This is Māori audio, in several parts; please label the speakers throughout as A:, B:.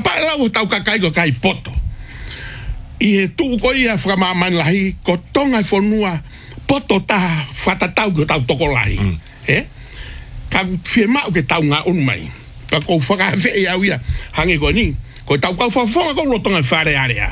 A: pa la o tau kakai ko kai poto. I he tu ko ia whakamamani lahi, ko tonga i whanua poto ta whatatau ko tau toko lahi. Ka whie mau ke tau ngā unu mai. Pa ko whakawhe e au ia, hange ko ni, ko tau kau whawhonga ko lotonga whare area.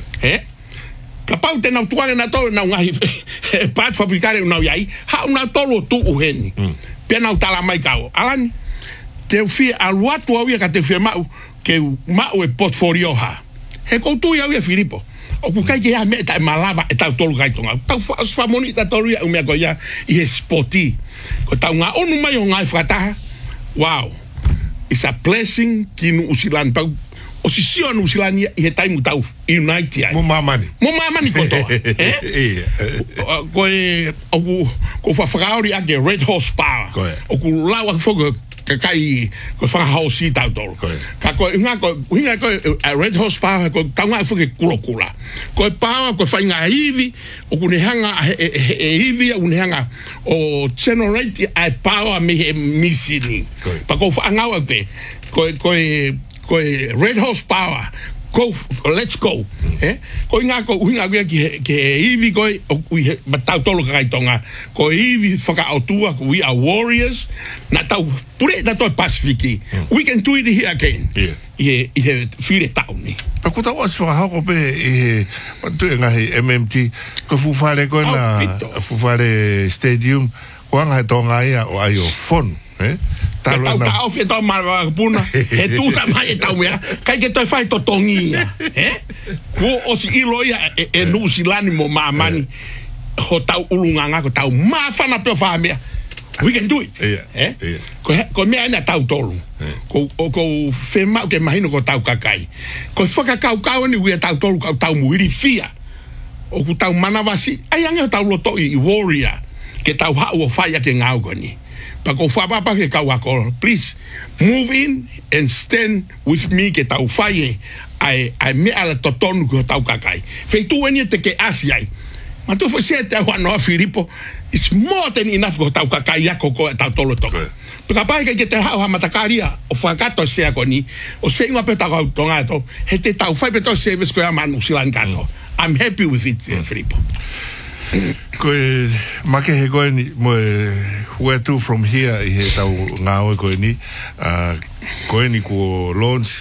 A: Ka pau te nau tuange na tolo nau ngahi pat whapikare unau iai, hau nau tolo tu uheni. Pia nau tala mai kau. Alani, te whie aluatu au ia ka te whie mau, ke mau e portfolio ha. He koutu ia Filipo. O ku kai ke ia me ta malava e tau tolu kai tonga. Tau whamoni ta tolu ia umea ko ia i he spoti. Ko tau ngā onu mai o ngai whakataha. Wow. It's a blessing ki nu usilani. Pau o si sio nu usilani i he taimu tau unite ai.
B: Mo mamani.
A: Mo mamani ko toa. Ko e ko whawhakaori ake Red Horse Power. O ku lawa whoka kai ko fa house tau tolo ka ko hinga ko Red Horse Power ko tanga fu ke kulokula ko power ko fa nga hivi o kunehanga hivi o kunehanga o generate I power me misini pa ko fa nga pe ko Red Horse Power go let's go ko hinga ko ke hivi ko o tau tolo kai tonga ko hivi faka autua we are warriors na tau pure da to Pacific we can do it here again feel it down ni
B: pa ko tau as fa ko pe tu nga MMT ko fu fare ko na fu fare stadium ko nga tonga ia o ayo fon
A: tau tau fe to mar puna e tu ta mai tau mea kai ke to fai to tongia ko o si iloia e nu silani mo mamani ho tau ulunganga ko tau mafana pe fa mea we can do it ko mea na tau tolu ko fe ma ke mahino ko tau kakai ko foka kau ni we tau tolu ko tau muiri fia o ku tau manavasi ai anga tau loto i warrior ke tau ha o faya ke ngau goni pa ko fa papa ke kau akol please move in and stand with me ke tau faye ai me ala totonu ko tau kakai fe tu eni te ke asiai ma tu fo sete a no Filipo it's more than enough ko tau kakai ya ko tau tolo to pa pa ke te ha matakaria o fa gato se akoni o se inga pe tau tonga to he te tau fa pe to service ko ya manu silan gato I'm happy with it Filipo
B: ko make he ko ni mo where to from here I he tau ngao ko ni ko launch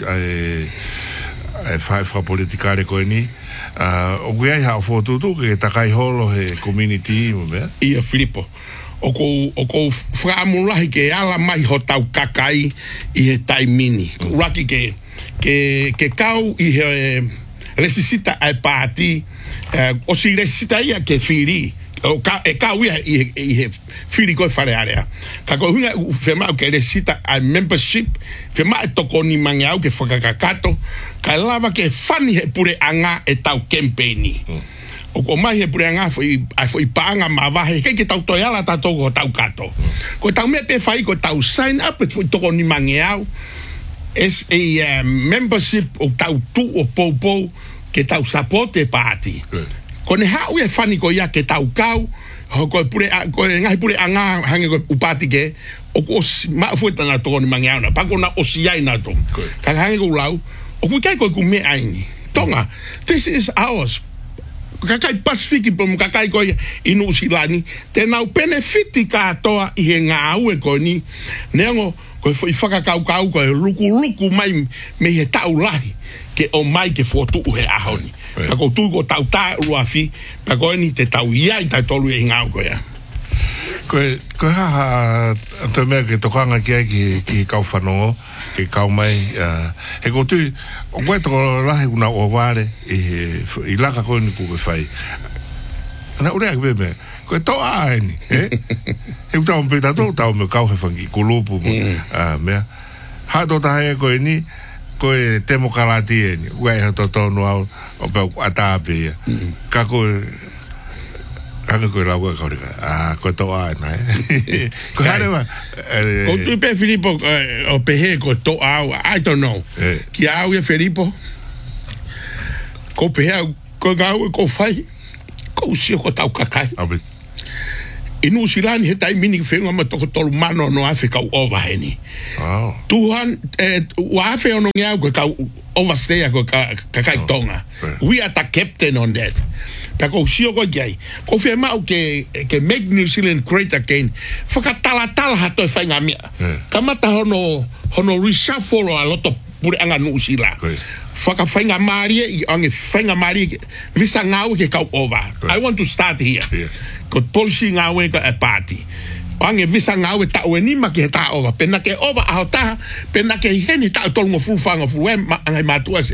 B: ai five politikare ko ni o gua ha foto tu ke takai holo he community mo be
A: ia Filipo o ko framula ke ala mai ho tau kakai I he taimini raki ke kau I he resisita ai party o si resisita ia ke firi o ka ia I firi ko fare area ka ko hunga fema ke resisita a membership fema to ko ni mangau ke fakakato ka lava ke fani he pure anga e tau campaign o ko mai he pure anga foi panga mava he ke tau toyala ta to tau kato ko tau me pe fai ko tau sign up foi to ko ni mangau es a membership o tau tu o popo ke tau support e party ko ne hau e fani ko ia ke tau kau ko pure ko ngai pure anga hange ko upati ke o ko ma foi tana to ni mangau na pa ko na o si ai na to ka hange ko lau o ku kai ko ku me ai tonga this is ours kakai Pacific po kakai ko inu silani te na benefit ka toa I he ngau e ko ni nengo ko foi faka kau ko luku mai me he tau lahi ke o mai ke foto he ahoni ka ko tu ko tau ta ruafi pa ko ni te tau ia I ta tolu e ngau ko ya
B: ko ha to me ke tokanga ki kau fano ke kau mai he ko tu o ko to lahi una o vale I laka ko ni ku fai na ure ke me ko to ai ni he tau pe tau me kau he fangi ko lupu me ha to ta he ko ni ko temo kalati ni we to no o pe ata pe ka ko Ano ko la wa ko to ana ko hale wa
A: ko tu pe Filipo o pe ko to I don't know ki au e Filipo ko pe ko ga ko fai ko si ko tau kakai inu silani he tai mini fe ngama to mano no Africa over heni tuhan wa fe no ngau ko overstay ko kai tonga. We are the captain on that. Pako sio ko jai. Ko fe mau ke make New Zealand great again. Fakatala hato fainga mia. Kamata hono reshuffle a lot of pure anga New Zealand. Faka fainga marie I ange fainga marie visa ngau ke kau over. I want to start here. Ko policy ngau ko a party. Ange visa ngau ta weni ma ke ta over. Pena ke over ahota pena ke heni ta tolngo fanga fuem ange matua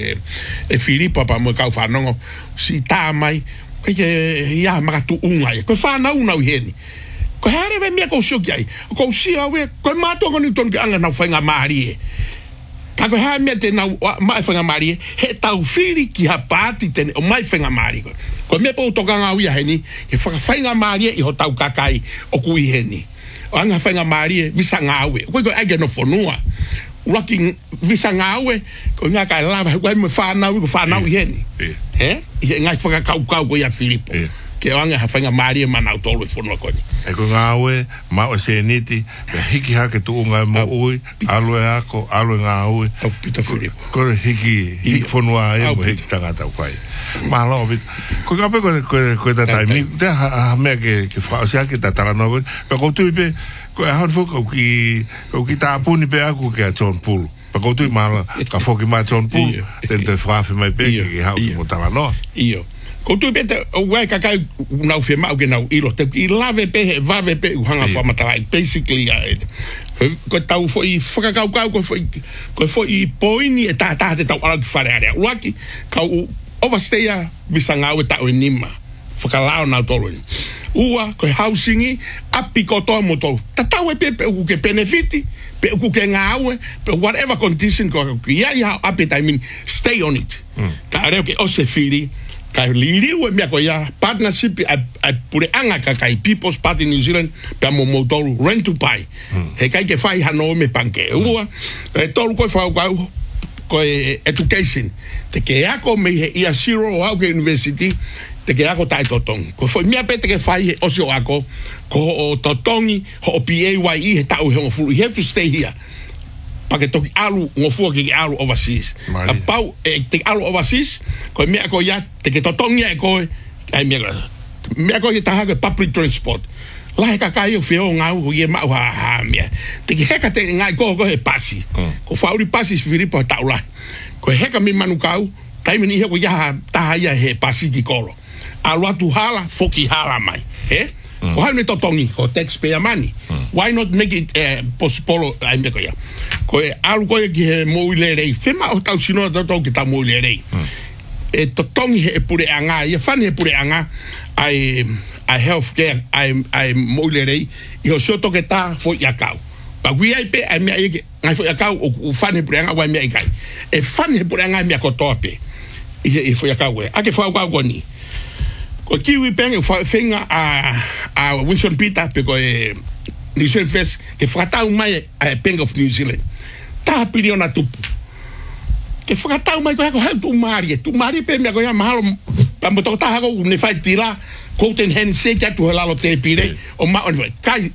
A: Filipo pa mo kau fanongo si ta mai ke ya magatu unga ko fana una heni. Ko hare ve mia ko shokai. Ko si awe ko mato ko ni ton ke anga na fainga marie. Kako ha mea te nau mai whanga mari he tau whiri ki ha pāti tene o mai whanga mari ko mea pau toka ngā uia heni he whanga mari I ho tau kakai o kui heni o anga whanga mari visa ngā ue koe aige no whanua uraki visa ngā ue ko ngā kai lava koe me whanau I heni I ngai whakakau ko ia Filipo ke o anga whanga mari manau tolu I whanua koni
B: e ko ngā ue ma o se niti me hiki hake tu unga mo ui alue ako alue ngā ue
A: Peter Filipo
B: kore hiki whanua mo hiki tangata ukai ma lo bit ko ka pe ko ta taimi te ha me ke fa sia ke ta tala no pe ko tu pe ko ha fo ko ki ta puni pe aku ke John Pool pe ko tu ma ka fo ki ma John Pool te fra fe mai pe ki ha mo tala no
A: io ko tu bete o wai ka kai nau fe mau ke nau ilo te I lave pe he vave pe hanga fa matai basically ko tau foi whakakau ko foi poini e ta te tau ala ki whare area uaki kau overstaya visa ngau e tau e nima whakalao nau tolu ua ko housingi api ko toa mo tolu ta tau e pe uku ke benefiti pe uku ke ngau pe whatever condition ko ia api I mean stay on it ka reo ke ose whiri ka liriu e mea ko ia partnership ai pure anga ka kai People's Party New Zealand pe mo tolu rent to buy he kai ke whai hano me panke ua tolu koe whau kau ko education te ke ako me ia zero au ke university te ke ako tai totong ko foi mea pe te ke whai o sio ako ko o totongi ho o PAYE he tau he ngofuru you have to stay here pake toki alu ngofua ke alu overseas a pau te alu overseas ko mea ko ia te ke totongi e ko ai mea ko ia taha ke public transport la he kakai o feo ngau ko ia mau ha mea te ke heka te ngai ko he pasi ko fauri pasi Filipo taula ko heka mi manu kau taimi ni he ko ia taha ia he pasi ki kolo alu atu hala foki hala mai ko hau ne totongi ko taxpayer money why not make it possible ai mea ko ia ko alu ko ki he moilerei fema o tau sino tau ki tau moilerei e totongi he pure anga ia fani he pure anga ai healthcare ai moilerei I o soto ke ta fo ia kau pa wi ai pe ai mea i ngai fo ia kau o fani pure anga wai mea I kai e fani he pure anga mea ko tope I fo ia kau e ake fo kau ni ko kiwi penge finga a Winston Peter pe ko New Zealand Fest ke whakatau mai a Bank of New Zealand ta piliona tupu ke whakatau mai ko hau tu mari pe mea ko ia mahalo pa mo toko taha ko ne whai tira Colton Hensey kia tu halalo te pire o ma on kai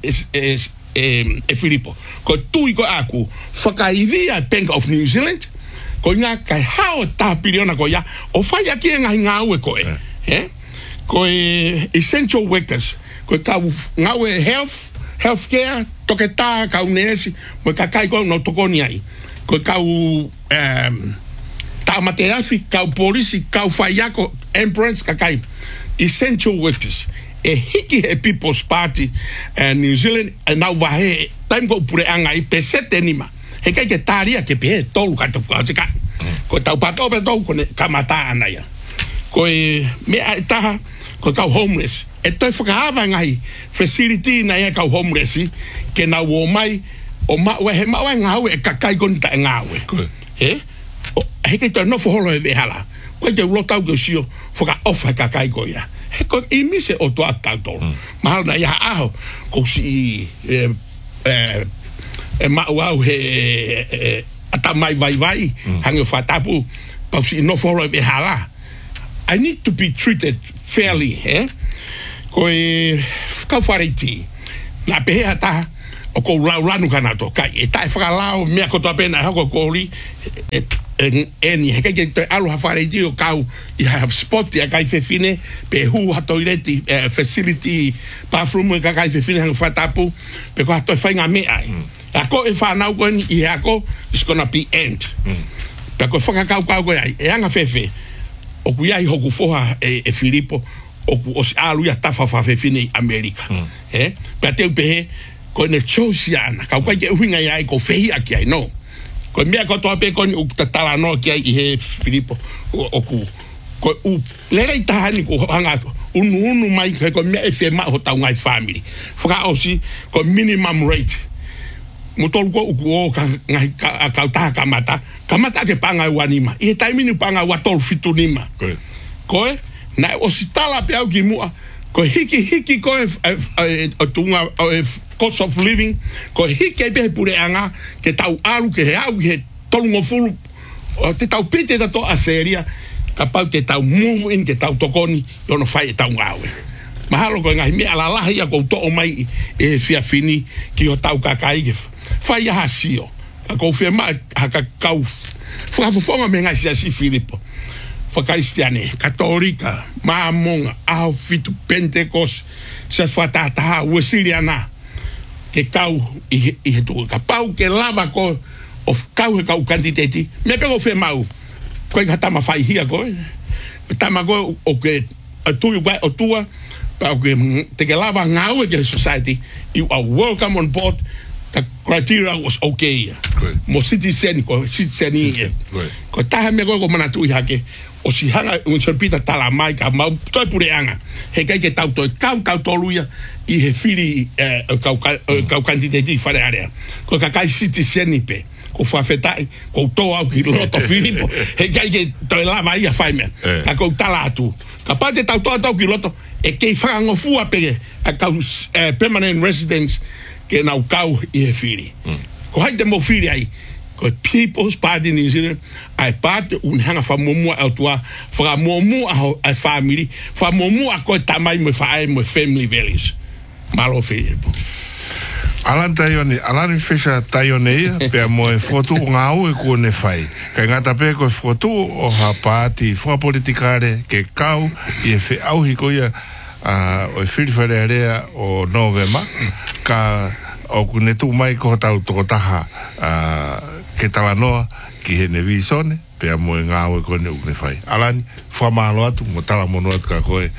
A: e Filipo ko tui ko aku whakaivia Bank of New Zealand ko ngā kai hao ta piliona ko ia o whai aki ngai ngau e ko ko essential workers ko tau ngau e healthcare toke tā kau nesi mo kakai ko no tokoni ai ko kau tā mateafi kau polisi kau whaiako ambulance kakai essential workers e hiki he People's Party New Zealand e nau wahe taim ko pure anga I pesete nima he kai ke tāria ke pehe tolu kata whakatika ko tau pato pe tau ko ne kamata ana ia ko mea e taha ko kau homeless e toi whakahawa ngai facility na ia kau homeless ke na o mai o maue he maue ngau e kakai konta e ngau he kei toi nofo holo e vehala koe te ulotau ke sio whaka ofa kakai ko ia he ko I mise o toa tautolo mahalo na ia aho ko si mau au he ata mai vai hange whatapu pau si nofo holo e vehala I need to be treated fairly ko kau whareiti na pehe ataha o ko lau lanu kanato kai e tai whakalao mea ko toa pena hako kori eni he ke te alu hafare di o kau I have spot ya kai fefine pe hu ha toilet facility bathroom ka kai fefine hang fatapu pe ko to fainga me ai ako e fa na ko I ako is gonna be end pe ko fa ka ko ai e anga fefe o ku ia I hoku foha e Filipo o ku os alu ya tafa fa fefine America pe te pe ko ne chosiana ka ko ke huinga ia ko fehi aki ai no ko mea ko toa pe ko ni utatala no ki ai he Filipo o ku ko u lera I tahani ko hanga unu mai ko mea e fe ma ho tau ngai family fuka osi ko minimum rate mutol ko u ka ngai ka ta kamata ke panga wanima I taimini panga watol fitunima ko na osi tala pe au ki mua ko hiki ko tunga cost of living ko hiki pe pure anga ke tau alu ke au ke tolungo fulu te tau pite da to aseria kapau te tau move in ke tau tokoni yo no fai tau ngawe mahalo ko ngai me ala la ya ko to mai e fia fini ki o tau kakai ke fai hasio ko fe ma haka kau fonga me ngai si Filipo fa cristiane católica mamonga au fitu pentecost se fatata o siriana que kau I tu kapau ke lava ko of kau quantiteti me pego fe mau ko ngata ma fai hia ko tama ko o ke tu o tua pa que te que lava ngau ke society you are welcome on board the criteria was okay mo citizen ko ko ta me ko mana tu hake o si hanga un serpita tala mai ka mau toi pureanga he kai ke tau toi kau toluia I he fili kau candidati fare area ko kai citizen pe ko fa fetai ko to au ki loto Filipo he kai ke toi lava ia faime ka ko tala tu ka pate tau ki loto e ke fa ngo fu pe a kau permanent residence ke na kau I he fili ko hai te mo fili ai ko People's Party New Zealand ai parte un hanga fa momu au tua fra momu a family fa momu a ko tamai me fa me family values malo Filipo
B: Alan taione Alan fisha taione pe mo e foto ngau e ko ne fai ka ngata pe ko foto o ha party fo politikare ke kau I fe au hiko ia o fili fare area o November ka o kunetu mai ko tau to taha ke talanoa ki he ne visone pe mo ngau ko ne ukne fai Alan fo malo atu mo tala mono atu ka koe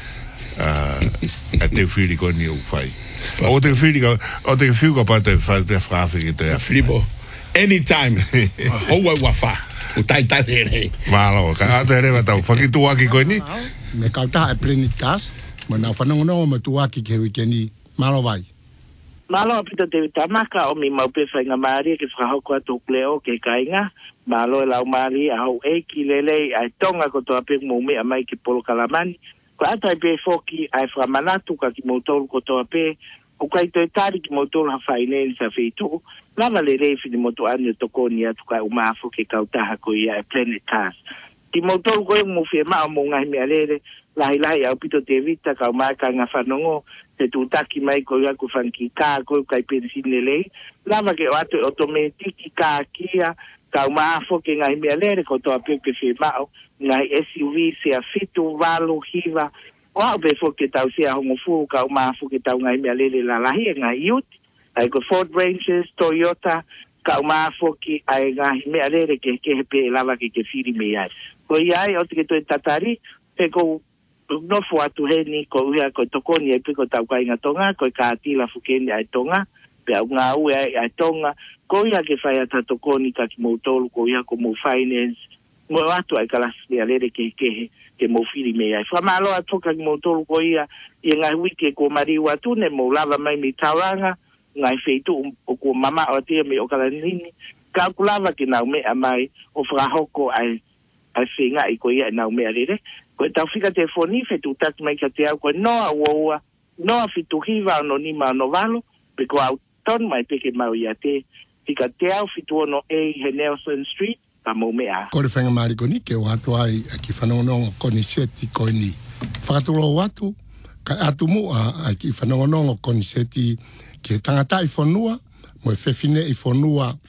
B: a te fili ko ni fai o te fili ko pa te fa te frafe ki te
A: Filipo anytime ho wa fa o tai re
B: malo ka te re tau fa ki tu aki ko ni
C: me ka ta plenitas mo na fa no mo tu aki ke weekend malo vai
D: Malo pito te tamaka o mi maupe whainga maari ke whahoko atu kleo ke kainga. Malo e lau maari a hau ki lele ai tonga ko toa pe mo me a mai ki polo kalamani. Ko ata pe foki ai whamanatu ka ki moutolu ko toa pe. O kai toi tari ki moutolu ha whaineni sa whitu. Lava le reifi ni motu ane tokoni atu kai umafo ke kautaha ko ia e Planet Cars. Ki moutolu ko e mo whia maa mo ngahi mea lere. Lahi au pito te vita ka umaka nga whanongo. Te tutaki mai ko ia ku fanki ka ko kai pensine lei lava ke ato automatiki ka kia ka maafo ke ngai mealere ko to ape ke mao ngai SUV se afitu valo hiva o be fo ke tau se hongo fu ka maafo ke tau ngai mealere la lahi ngai yut ai ko Ford Rangers Toyota ka maafo ki ai ngai mealere ke pe lava ke firi me ai ko ia o te to tatari pe ko no fo atu heni ko ia ko tokoni e piko tau kai ngatonga ko ka atila fukeni ai tonga pe nga u ai tonga ko ia ke fai ata tokoni ka ki moutolu ko ia ko mo finance mo atu ai kala se alere ke mo fili me ai fa malo atu ka ki moutolu ko ia i nga wiki ko mari watu ne mo lava mai mi tawanga ngai feitu o ko mama o te me o kala nini ka kulava ki na me amai o frahoko ai finga i ko ia na me alere ko tau fika telefoni fe tu tak mai ka te au ko no fitu hiva anonima no valo pe ko au ton mai pe ke mau ia te fika te au fitu no he Nelson Street pa mo mea
C: ko le fenga mari ko ni ke watu ai ki whanongonongo ko ni seti ko ni whakaturo watu ka atu mua ki whanongonongo ko ni seti ki tangata I whanua mo e whewhine I whanua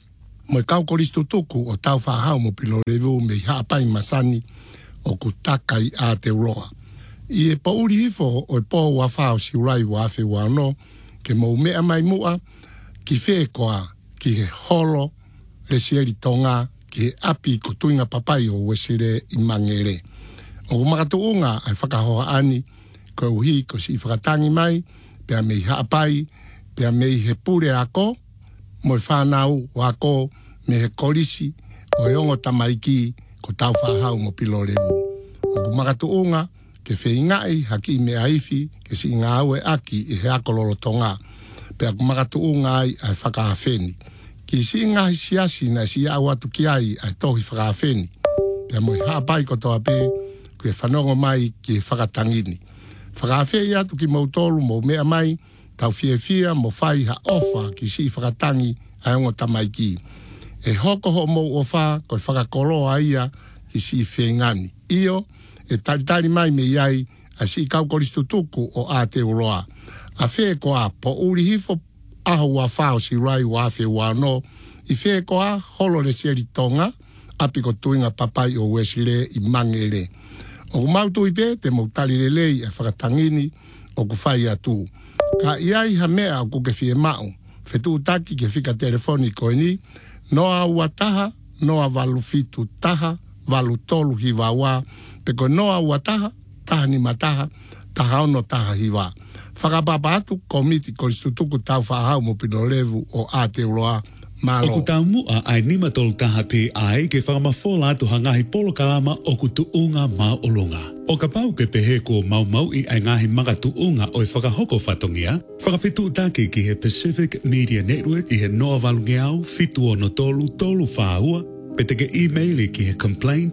C: mo kau koristo tuku o tau whahau mo pilo revu me haapai masani o kutakai a te uroa. I e pauri hifo o e po wa whao si urai wa awhi wa no ke mo mea mai mua ki whekoa ki he holo le sieri tonga ki he api ko tuinga papai o wesire i mangere. O kumakatu unga ai whakahoa ani ko uhi ko si whakatangi mai pea mei haapai pea mei he pure ako mo whanau wako me he korisi o eongo tamaiki ko tau whahau mo pilo revu. O kumakatu unga ke whaingai haki me aifi ke si ngā aue aki i he akololo tonga. Pea kumakatu unga ai whakahawheni. Ki si ngahi siasi na si au atu ki ai tohi whakahawheni. Pea mo haapai ko toa pe ke whanongo mai ki whakatangini. Whakahawhei atu ki mautolu mo mea mai tau fia mo whai ha ofa ki si whakatangi aongo tamaiki. E hoko ho mo o wha ko whakakoloa ia ki si whengani. Io e taritari mai me iai a si kau koristu tuku o Aotearoa. A whee koa po uri hifo aho wa whao si rai wa awhi wano i whee koa holo le seri tonga api ko tuinga papai o wesile i mangere. O kumautu i pe te mautari lelei a whakatangini o kuwhai atu. Ka iai ha mea o kuke fie mau, whetu taki ke whika telefoniko ni, noa ua taha, noa walu fitu taha, walu tolu hiwawa, peko noa ua taha, taha ni mataha, taha ono taha hiwa. Whakapapa atu komiti koristutuku tau whahau mo pino levu o Aotearoa malo.
E: O ku tau mua ai nima tolu taha pe ai ke whakamafola atu hangahi polo kalama o ku tuunga mau olunga. O ka pau ke pehe ko mau i ai ngahi manga tuunga o i whakahoko whatongia, whakawhitu take ki he Pacific Media Network i he noa walungeau fitu o no tolu whaua, pe teke e-maili ki he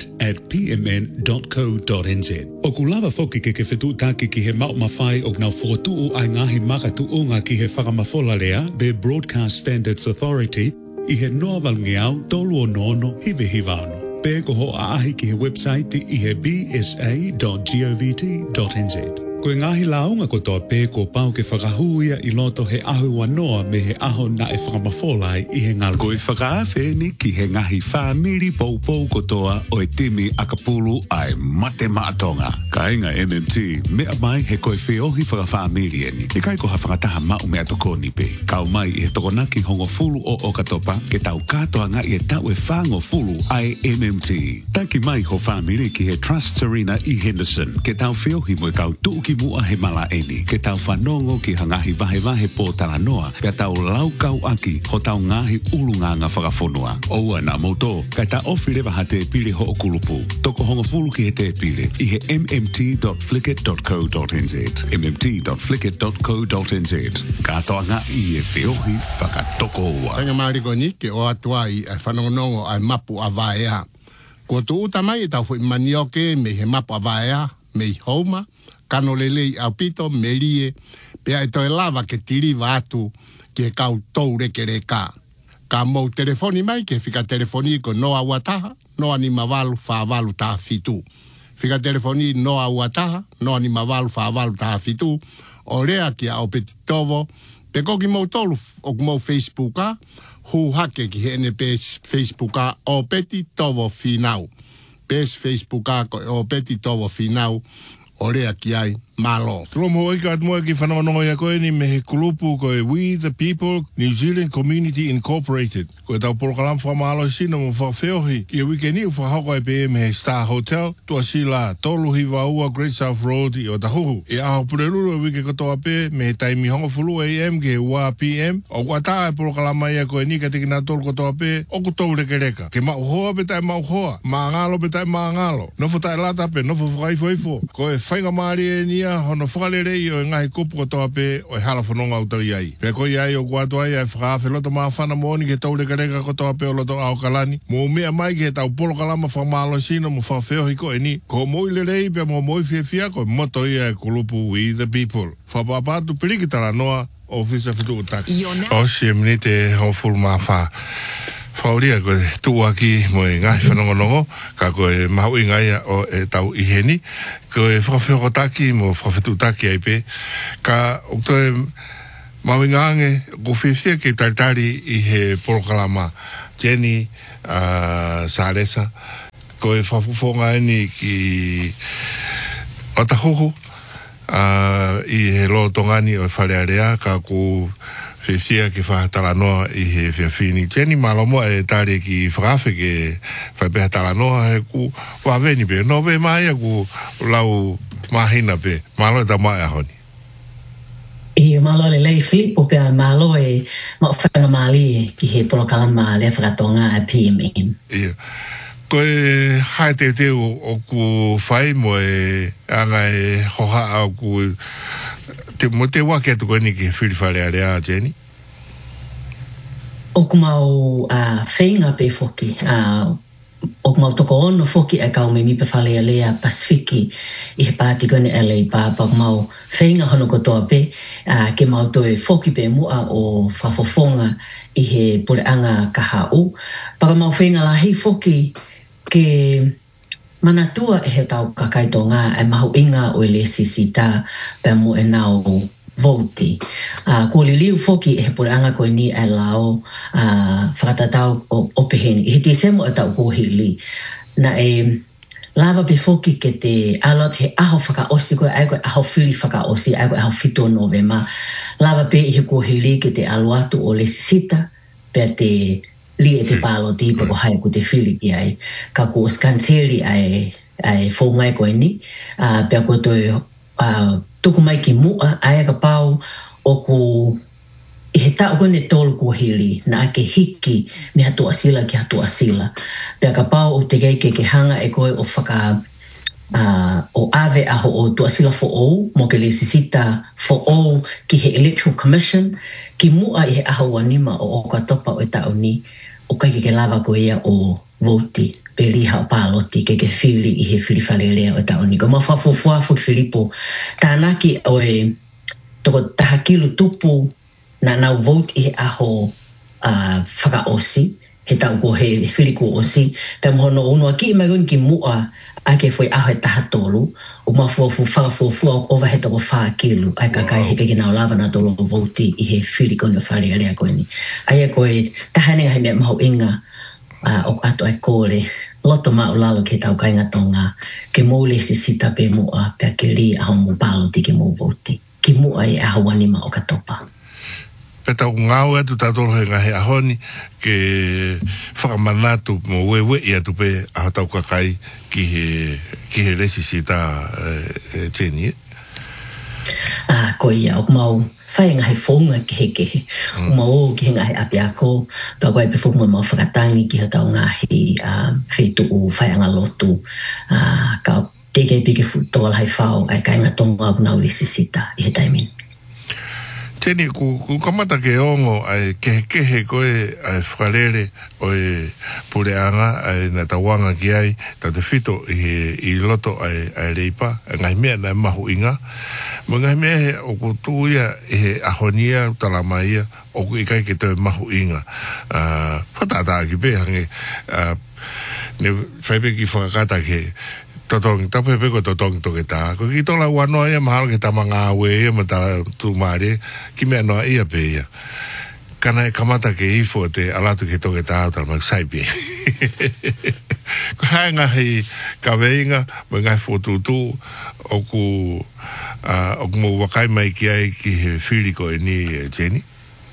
E: complaint@pmn.co.nz. O ku lava foki ke whetu take ki he mau mawhai o ngau whotu ai ngahi maka tuunga ki he whakamafola lea, be Broadcast Standards Authority, i he noa walungeau tolu o nono hive hivano. Pe ko ho ahi ki he website i he bsa.govt.nz. Koe ngahi launga ko toa pe ko pau ke whakahuia i loto he ahu wanoa me he aho na e whakamawholai i he ngalu. Koe whakaawheni ki he ngahi whamiri pou ko toa o e timi akapulu ai mate maatonga. Ka inga MMT, mea mai he koe whiohi whakawhamiri eni. E kai ko ha whakataha mau mea toko ni pe. Kau mai i he tokonaki hongo fulu o okatopa ke tau katoa nga i e tau e whango fulu ai MMT. Taki mai ho whamiri ki he Trust Arena i Henderson ke tau whiohi mo e kau tuki mua he mala eni, ke tau whanongo ki hangahi vahe po taranoa, ke tau laukau aki ho tau ngahi ulunganga whakafonua. Oua na moto, kai ta ofi lewa ha te pili ho okulupu. Toko hongo fulu ki he te pili, i he mmt.flickit.co.nz, mmt.flickit.co.nz. Katoa nga i e whiohi whakatoko ua.
C: Tanga mariko ni ke o atua i whanongonongo ai mapu a vaea. Ko tu utamai tau fu manioke me he mapu a vaea, me i hauma, kano lelei au pito melie pea e toi lava ke tiriva atu ke kau tou reke reka. Ka mou telefoni mai ke whika telefoni ko noa wataha, noa ni mawalu whawalu taha fitu. Whika telefoni noa wataha, noa ni mawalu whawalu taha fitu. O rea ki au peti tovo, pe koki mou tolu o mou Facebooka, hu hake ki hene pes Facebooka o peti tovo finau. Pes Facebooka ko o peti tovo finau. Orea ki ai, malo.
B: Tromo ika at moe ki whanongo ia koe ni me he kulupu koe We the People New Zealand Community Incorporated. Koe tau porokalam whamalo i sina mo whawheohi. Ki a wikeni u whahoko e PM he Star Hotel. Tua sila tolu hiwa ua Great South Road i o Tahuhu. I aho pureruru e wike kotoa pe me he taimi hongo fulu AM ki he ua PM. O kua e porokalama ia koe ni ka tiki nā tolu kotoa pe o kutou reke reka. Ke mau hoa pe tai mau hoa. Maangalo pe tai maangalo. Nofo tai lata pe nofo whakaifo. Koe whainga maari e nia hono whakalere i o ngahi kupu kotoa pe o e hala whanonga utau iai. Pea koe iai o kuatua iai whakawhi loto maa whana mooni ke tau reka reka kotoa pe o loto ao kalani. Mo mea mai ke tau polo kalama whamalo sino mo whawheo ko e ni. Ko moi lerei pe mo moi fia ko moto ia e kulupu We the People. Whapapatu piliki tara noa o fisa fitu utaki. O si mnite ho fulu maa wha. Whauria koe tuaki mo e ngahi whanongonongo, ka koe mahu i ngai o e tau iheni, koe whakawhiokotaki mo whakawhetutaki ai pe, ka o toe mahu i ngange ko whiwhia ke taritari i he porokalama Jenny Salesa ko e whafufonga ni ki o tahoho I he lo tongani o whalearea ka ku whiwhia ki whahatara noa I he whiawhini Jenny malomo e tare ki whakawhi ke whaipehatara noa he ku waweni pe no pe mai a ku lau mahina pe malo ta mai a honi
F: I malo le lei Filipo pe malo e ma whanga mali ki he porokalama le whakatonga a PMN.
B: Ia. Koe hae te o ku whai mo e anga e hoha au ku mo te wake atu koe ni ki whiriwhare area Jenny?
F: O ku mau whainga pe foki. O ku mau toko ono foki e kau me mipe whale a lea Pasifiki I he pāti koe ni LA pāpa ku mau whainga hono kotoa pe ke mau toe foki pe mua o whafofonga I he pureanga kahau. Paka mau whainga la hei foki ke manatua e he tau kakaitonga e mahu inga o le sisita pe mo e nao voti. Ko li liu foki e he pureanga koe ni e lao whakatatau o peheni. I he te semo e tau kohili. Na e lava pe foki ke te alot he aho whakaosi koe ai koe aho whiri whakaosi ai koe aho whito novema. Lava pe I he kohili ke te aluatu o le sisita pe te li e te palo tipa ko hai ko te whiri ki ai. Ka ko skanseri ai whongai koe ni. Pea ko toi tuku mai ki mua ai ka pau o ko I he tau kone tolu ko hili na ake hiki me hatu asila ki hatu asila. Pea ka pau o te keike ke hanga e koe o whaka o ave aho o tu asila fo o mo ke le sisita fo o ki he Electoral Commission ki mua I he aho wanima o ka topa o e tau ni o kai ke lava ko ia o voti pe liha o paloti ke whiri I he whiri whalelea o tau ni. Ko ma whafuafu ki Filipo tānaki o e toko tahakilu tupu na nau vote I he aho whakaosi he tau ko he whiri ko osi pe mohono unua ki mai ki mua ake foi aho e tahatolu o ma fuafu whakafuafua o ova he toko whakilu ai kakai he ke nau lava na tolo voti I he whiri ko na whalelea koe ni. Ai e koe tahanenga he mea maho inga o ato ai kore loto ma o lalo ke tau kainga tonga ke mole sisita pe mua pe ke li aho mo paloti ke mo voti ki mua I aho wanima o katopa.
B: Pe tau ngau atu tatolo he ngahe ahoni ke whakamanatu mo wewe I atu pe aho tau kakai ki he lesi sita Jenny.
F: Ko ia o mau whai ngahe whonga ki heke. O mau ki he ngahe apiako pa koe pe whukmo mau whakatangi ki he tau ngahe whetu o whai anga lotu ka teke pike tola hai whao ai kainga tonga au nau lesi sita I he taimin.
B: Jenny, ku kamata ke ongo ai kehe koe ai whakarere o e pureanga ai na tawanga ki ai ta te whito I loto ai reipa ngai mea na mahu inga mo ngai mea he o ku tuia he ahonia talamaia o ku ikai ke te mahu inga whatata ki pe hange ne whaipe ki whakakata ke totong tape pe ko totong to ke ta ko ki tola wano ia mahal ke tamanga we ia mata tu mare ki me no ia pe ia kana e kamata ke ifo te alatu ke to ke ta tal ma sai pe ko hanga hi ka veinga mo ngai fotu tu o ku mo wakai mai ki ai ki fili ko ni Jenny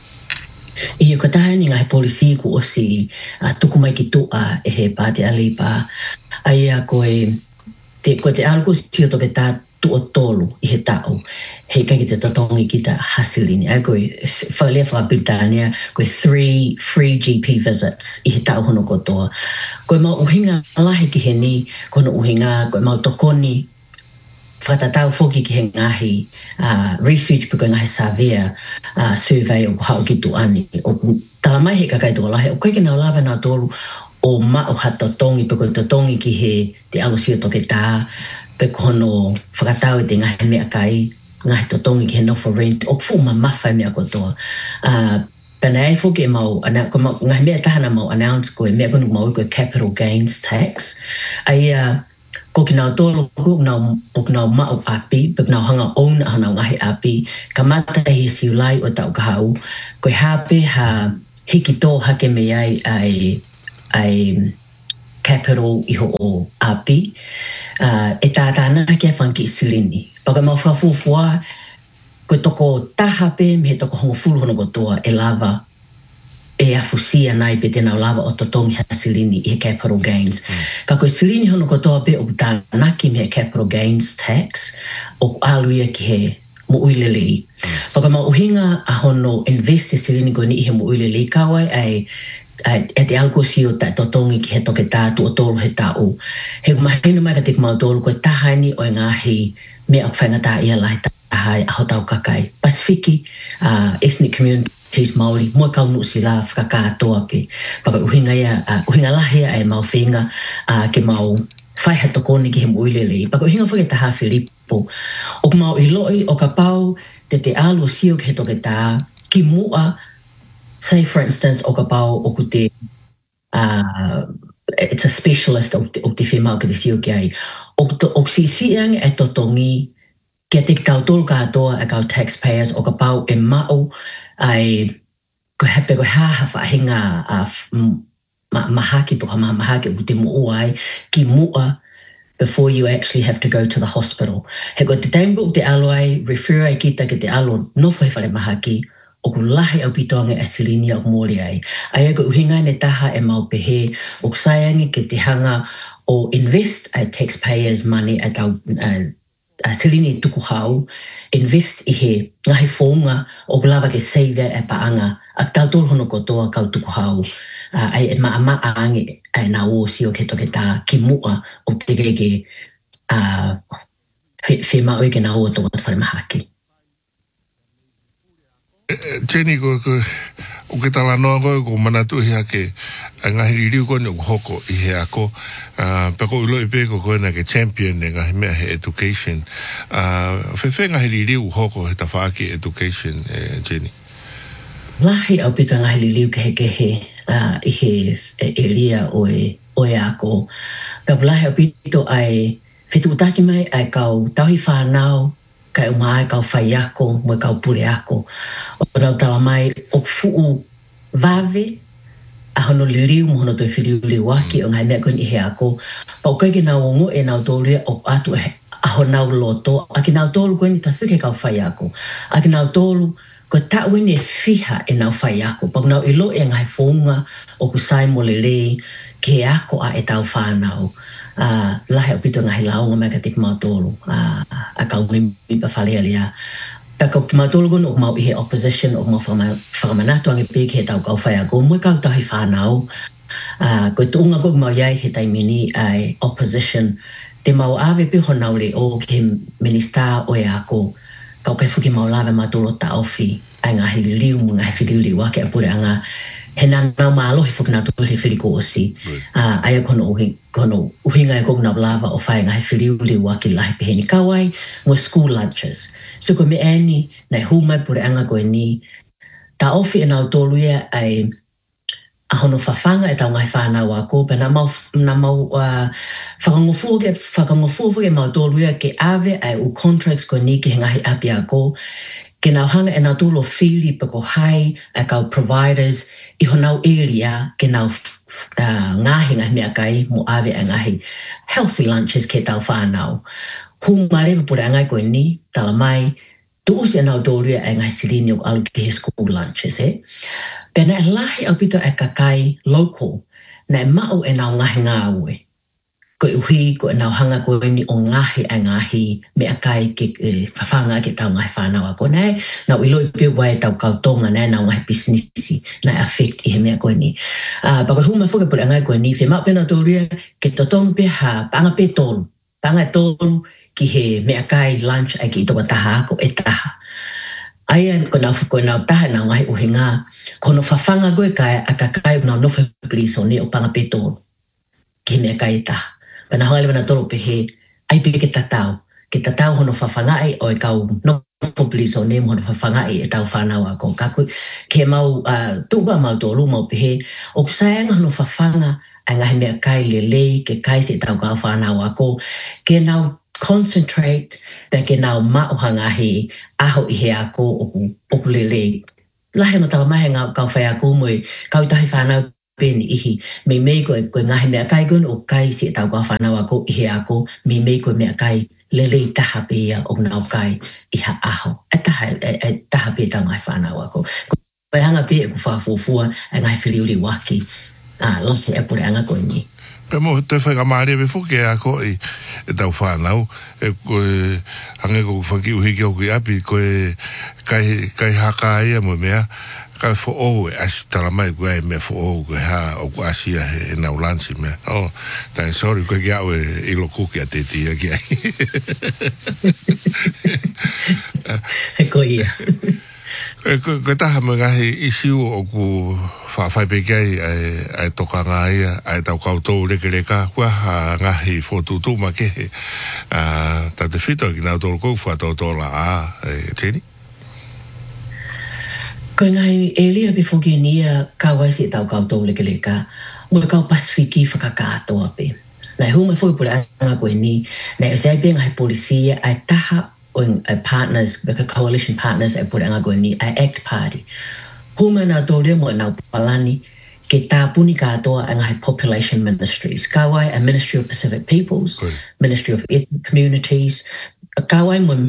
F: I ko tahani ngai polisi ku osi tuku mai ki tu e he pāti alipa ai a koe ko te alko sio to ke tā tu o tolu I he tau hei kai ki te tatongi ki ta hasilini ai koe whalea whakapitania koe 3 free GP visits I he tau hono kotoa koe mau uhinga alahe ki he ni kono uhinga koe mau tokoni whakatatau foki ki he ngahi research pe koe ngahi savia survey o hao ki tu ani o talamai he kakai toko lahe o kai ki nau lawa nā tolu o mao hata tongi pe koe tongi ki he te alusio toke tā pe kono whakatau te ngahe mea kai ngahe to tongi ki he no for rent o fu ma mawhai mea kotoa pena e fuki e mau ngahe mea tahana mau announce koe mea kono mau koe capital gains tax ai ko ki nau tolo ko nau mao api pe nau hanga own nau ngahe api ka mata he siulai o tau kahau koe hape ha hiki tō hake me ai capital iho o api. E tātāna kia whanki I Silini. Paka mau whawhufua, koe toko taha pe, me he toko hongo fulu hono kotoa e lava, e afusia nai pe tēnau lava o totongi ha Silini I he capital gains. Ka koe Silini hono kotoa pe o tānaki me he capital gains tax, o aluia ki he mo uilelei. Paka mau uhinga a hono invest e Silini koe ni I he mo uilelei kawai ai e te alko si o ta totongi ki he toke tātu o tōru he tāu. He kumahina mai ka te kumau tōru koe tahani o ngahi me ak whaingata ia lai tahai aho tau kakai. Pasifiki, ethnic communities Māori, mua kaunu si la whakakātoa pe. Paka uhinga lahia e mau whinga ke mau whaiha tokoni ki he muilelei. Paka uhinga whake taha Filipo. O kumau I loi o ka pau te alu sio ki he toke tā ki mua. Say, for instance, o ka pau o kute, it's a specialist o te whemau ki te sio ki ai. O si siang e totongi, kia te tau tolu katoa e kau taxpayers o ka pau e mao ai ko hepe ko haha whahinga mahaki po ka mahaki o te mua ai ki mua before you actually have to go to the hospital. He ko te taimbo o te alo ai, refer ai kita ki te alo nofo he whare mahaki, o ku lahi au pitoanga e Silini o mōri ai. Ai ko uhinga ne taha e mau pehe, o kusaiangi ke te hanga o invest taxpayers money a kau Silini tuku hau, invest I he ngahi whonga o kulawa ke save e paanga, a tau tolu hono kotoa kau tuku hau, ai e maa aangi ai nā o si o ke toke tā ki mua o te keke whema oi ke nā o tō whare mahaki.
B: Jenny, o ke tala noa koe ko manatu hi hake ngahi riu koe ni hoko I he ako peko ilo I peko koe na ke champion ne ngahi mea he education whewhe ngahi riu hoko he tawhaki education Jenny
F: Lahi au pita ngahi riu ke he I he elia oe ako ka lahi au pito ai whitu utaki mai ai kau tauhi whanau kai umai kau whai ako, mo kau pure ako. O rau tala mai, o fuu vave, a hono liriu, mo hono toi whiriu liwaki, o ngai mea koe ni he ako. Pa o kai ki nau ongo e nau tōlua o atu a ho nau loto, a ki nau tōlu koe ni taswike kau whai ako. A ki nau tōlu, ko tau ni e whiha e nau whai ako. Pa nau ilo e ngai whonga o kusai mo le rei, ke ako a e tau whanau. Lahe o pito ngahi laonga mai ka te kumautolo a kau mi pa whalea lia. A kau kumautolo kono o mau I he opposition o mau whakamanatu ange peke he tau kau whai a ko mua kau tahi whanau. Ko tuunga ko mau iai he taimini ai opposition te mau ave pe honau le o ke minister o e ako kau kai fuki mau lawe matolo ta ofi ai ngahi liu mu ngahi whiriu liu wake a pure anga he nā malo he whakanatu he whiriko osi. Aia kono uhinga e kōna lava o whainga he whiriu liu waki lahi peheni kawai mo school lunches. So ko me ani nei humai pure anga koe ni ta ofi e nau tōluia ai a hono whawhanga e tau ngai whanau ako pe nā mau whakangofu ke mau tōluia ke ave ai u contracts koe ni ki he ngahi api ako ke nau hanga e nau tōlo whiri pe ko hai a kau providers I honau area ke nau ngahi ngahi mea kai mo ave a ngahi healthy lunches ke tau whanau. Humarewa pure angai koe ni, tala mai, tu usi anau tōruia a ngahi Silini o alu ke he school lunches, Pena e lahi au pito e kakai local, na e mau e nau ngahi ngā ue. Ko uhi ko e nau hanga koe ni o ngahi a ngahi mea kai ke whawhanga ke tau ngahi whanau ako. Nei, nau iloi pe wai tau kautonga, nei, nau ngahi businessi, nei affect I he mea koe ni. Pako huma whuka pure angai koe ni, whi mau pena tōruia ke totonga pe ha, panga pe tōru. Panga e tōru ki he mea kai lunch ai ki toka taha ako e taha. Aia ko nau taha nau ngahi uhinga, kono whawhanga koe kai a kakai nau nofe pliso ni o panga pe tōru. Ki mea kai e taha. Pana hoale wana toro pe he, ai pe ke tatau hono whawhangai o e kau nofo pliso ne hono whawhangai e tau whanau ako. Kaku ke mau tuwa mau tōru mau pe he, o kusaianga hono whawhanga a ngahi mea kai le lei ke kai se tau kau whanau ako, ke nau concentrate pe ke nau mauha ngahi aho I he ako oku le lei lahe no tala mahe ngā kau whai aku mui, kau tahi whanau pēni ihi, me koe ngahi mea kai gun o kai si tau kua whanau ako, ihe ako, me koe mea kai, lele taha pēia o ngau kai, iha aho. Taha pēia tau ngai whanau ako. Koe hanga pēia ku whafufua, e ngai whiriuri waki, lahe e pure anga koe ni.
B: Pe mo te whai ngamaria me fuke a ko e tau whanau, e koe hange ko whaki uhi ki o kui api, koe kai haka ia mo mea, kai fo o e asi tala mai koe e mea fo o koe ha o ko asia e nau lansi mea. Oh, tai sorry koe ki au e ilo kuki a te tia ki ai.
F: He koe ia.
B: Koe taha mo ngahi isiu o ku whawhai pekai ai toka ngā ia, ai tau koutou reke reka, kua ngahi whotutu ma kehe. Ta te whito ki nau tōru kou whatau la tēni?
F: Koe ngahi elia before ki nia kawai si tau koutou reke reka, ua kau Pasifiki whakakātoa pe. Nei huma fwoi pura anga koe ni, nei o sei pe ngahi polisia ai taha partners, coalition partners ai pura anga koe ni, ai ACT Party. Huma nā tōre mo nā palani ke tā puni kātoa ngahi population ministries. Kawai a Ministry of Pacific Peoples, Ministry of Ethnic Communities, kawai mo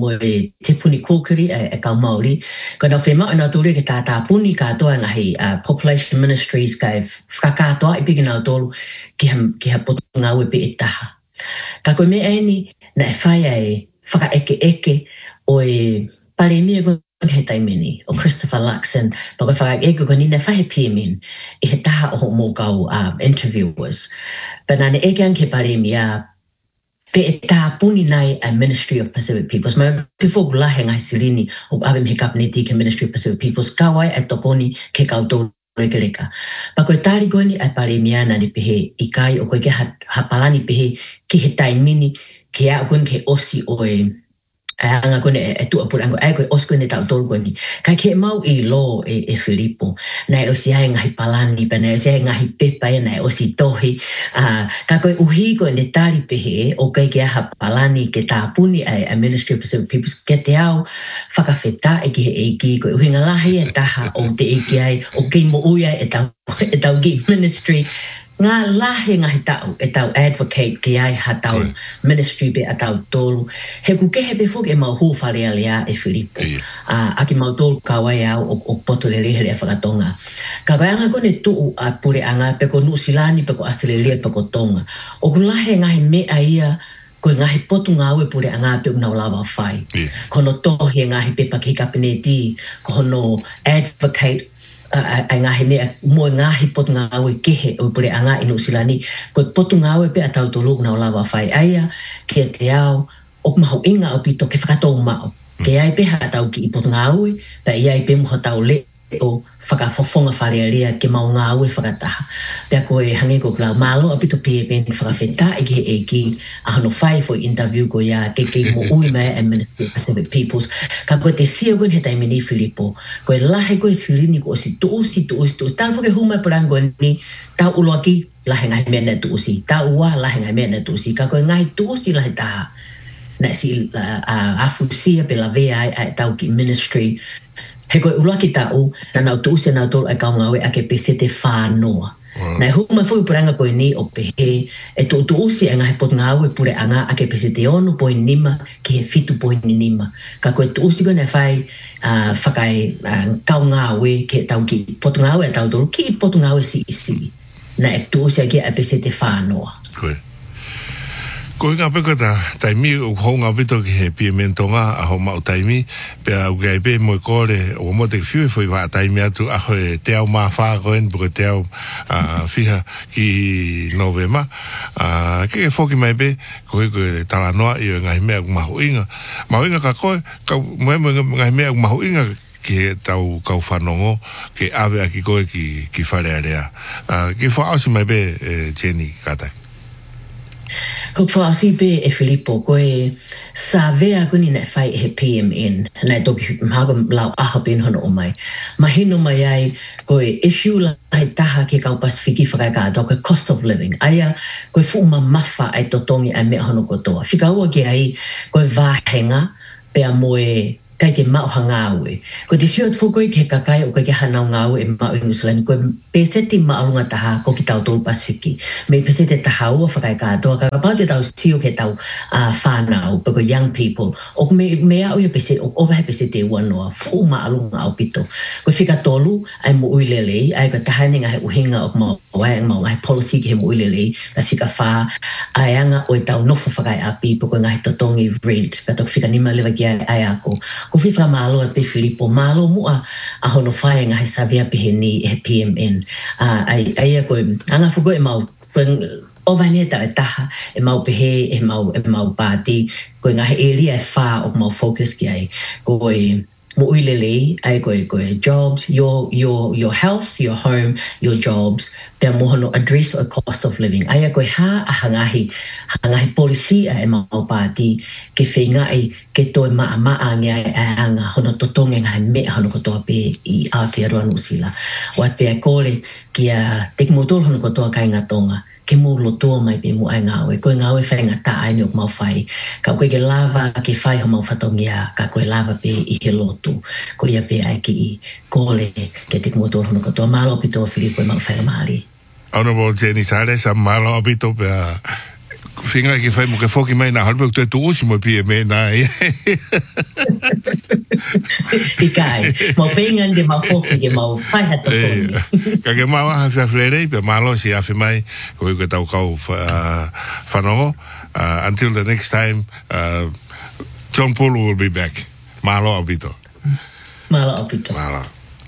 F: te puni kōkiri e kau Māori. Ko nā whema nā tōre ke tā puni kātoa ngahi population ministries kai whakakātoa i piki nā tōru ki ha poto ngā wepe e taha. Ka koe me aini na e whai ai whaka eke o e pare mia ko he taimini o Christopher Luxon no ka whaka eke ko ni na whahe PMN i he taha o mō kau interviewers. But nane eke anke pare mia pe e tā puni nai a Ministry of Pacific Peoples. Ma te whoku lahe ngai sirini o awe me kapneti ke Ministry of Pacific Peoples. Kawai e tokoni ke koutou reke reka. Pa koe tāri koeni a pare mia nani pehe i kai o koe ke hapalani pehe ki he taimini ke a koen ke osi o e anga kone e tua pura ango ai koe osko ne tau tolu kone kai ke mau i lo e Filipo nai o si ai ngahi palani pa nai o si ai ngahi pepa e nai o si tohi ka koe uhi koe ne tari pehe o kai ke aha palani ke tā puni ai a Ministry of Pacific Peoples ke te au whakawheta e ki he eiki koe uhi ngalahi e taha o te eiki ai o kei mo uia e tau ki ministry ngā lahe ngahi tau e tau advocate ki ai ha tau ministry be a tau tolu. He ku kehe pe fuki e mau huu whare alea e Filipo. Aki mau tolu kawai au o poto le rehere e whakatonga. Ka kai anga kone tuu a pure anga peko Nusilani peko Australia peko tonga. O ku lahe ngahi mea ia koe ngahi potu ngā ue pure anga pe unau lawa whai. Kono tohi ngahi pepa ki kapineti, kono advocate ai ngahi mea mua ngahi potu ngā ue kehe o pure anga i Nusilani. Koe potu ngā ue pe a tau tolu unau lawa whai aia ke te au o mahu inga o pito ke whakatou mao. Ke ai pe ha tau ki i potu ngā ue, pa iai pe muho tau le o whakafofonga wharearea ke mau ngā ue whakataha. Pea koe hange ko klau malo a pito pie peni whakawheta e ki e ki a hano whai for interview ko ia ke mo ui mea e Ministry of Pacific Peoples. Ka koe te sia koe he taimini Filipo. Koe lahe koe sirini ko o si tuusi. Tāna whake huma purango ni tau uloaki lahe ngai mea ne tuusi. Tau ua lahe ngai mea ne tuusi. Ka koe ngai tuusi lahe taha. Na si afusia pe la vea ai tau ki ministry. He koe uloaki tau na nau tuusi nau tolu ai kaungawe ake pese te whānoa. Nai huma fui puranga koe ni o pehe e tu usi e ngahe pot ngawe pure anga ake pese te onu poi nima ki he fitu poi nima. Ka koe tu usi koe ne whai whakai kau ngawe ke tau ki pot ngawe e tau tolu ki pot ngawe si isi. Na e tu usi ake a pese te whānoa.
B: Koe. Ko ngā peka taimi o hou ngā pito ki he pia mentonga a hou mau taimi pe au gai pe mo kore o mo te fiu foi wa taimi atu a hoe te au maa whaa koen puko te au fiha ki novema ke whoki mai pe koe koe tala noa i o ngai mea mahu inga ka koe moe ngai mea mahu inga ki tau kau whanongo ke awe a ki koe ki whare area ki whaasi mai pe Jenny kataki.
F: Ko whaasi pe e Filipo, koe sa vea kuni ne whai he PMN, nei toki mhaga lau aha pen hono o mai. Mahino mai ai, koe issue lai taha ke kau Pasifiki whakai kātoa, koe cost of living. Aia, koe fuuma mawha ai totongi ai mea hono kotoa. Whikaua ki ai, koe vāhenga, pea moe kai ke mau hangawe ko te sio fukoi ke kakai o ke hanau ngawe e mau New Zealand ko peseti mau nga taha ko ki tau tolu Pasifiki me pesete taha o whakai katoa ka pau te tau sio ke tau whanau ko young people o me au ia pesete o vahe pesete wanoa fu maalu nga au pito ko whika tolu ai mo uilelei ai ka taha ninga he uhinga o mau wai mau ai policy ke he mo uilelei ka whika wha ai anga o tau nofo whakai api ko ngai totongi rent ka tau whika nima lewa ki ai ako ko fifa malo pe Filipo malo mua a hono fai nga sabia pe ni e PMN ai ko anga fugo e mau o vaneta taha e mau pe e mau party ko nga area fa o mau focus ki ai ko mo uilele ai ko jobs your health your home your jobs pe mo no address a cost of living ai ko ha hangahi policy e mau party ke fenga ai ke to ma anga anga hono totonge nga me hono ko to pe I Aotearoa Nusila wa pe kole kia tekmotol hono ko to kai nga tonga ke mo loto mai pe mo ai ngawe ko ngawe whainga ta ai no mau whai ka koe ke lava ke whai ho mau whatongia ka koe lava pe I ke loto ko ia pe ai ki I kole ke te kumotor hono katoa malo pito Filipo mau whainga maari
B: Honorable Jenny Sales a malo pito pe Finga ke whai mo ke whoki mai na halpe te tuusi mo pia me na
F: Ikai, mau whainga de mau whoki ke mau whai hato koni
B: Ka ke mau aha whiawherei pe malo si awhi mai ko ke tau kau whanongo until the next time John Paul will be back malo apito Malo